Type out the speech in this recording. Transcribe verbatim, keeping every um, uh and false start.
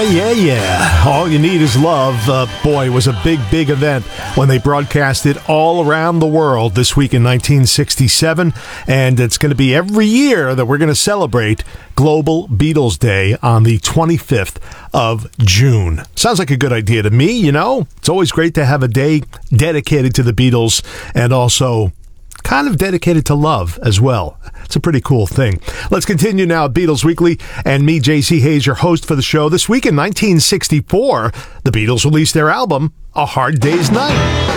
yeah, yeah. All You Need Is Love. Uh, boy, it was a big, big event when they broadcast it all around the world this week in nineteen sixty-seven. And it's going to be every year that we're going to celebrate Global Beatles Day on the twenty-fifth of June. Sounds like a good idea to me, you know? It's always great to have a day dedicated to the Beatles and also kind of dedicated to love as well. It's a pretty cool thing. Let's continue now at Beatles Weekly, and me, J C Hayes, your host for the show. This week in nineteen sixty-four, the Beatles released their album, A Hard Day's Night.